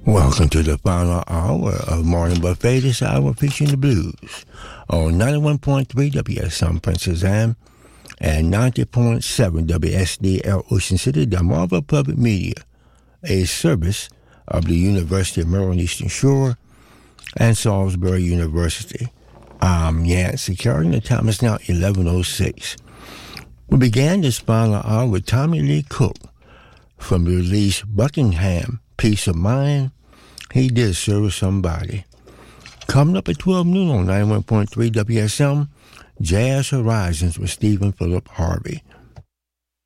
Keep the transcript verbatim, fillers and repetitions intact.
Welcome to the final hour of Morning Buffet. This hour featuring the blues on ninety-one point three W S M Princess Anne and ninety point seven W S D L Ocean City, Delmarva Public Media, a service of the University of Maryland Eastern Shore and Salisbury University. I'm Yancey Carey, and the time is now eleven oh six. We began this final hour with Tommy Lee Cook from the release Buckingham, Peace of Mind. He did serve somebody. Coming up at twelve noon on ninety-one point three W S M, Jazz Horizons with Stephen Philip Harvey.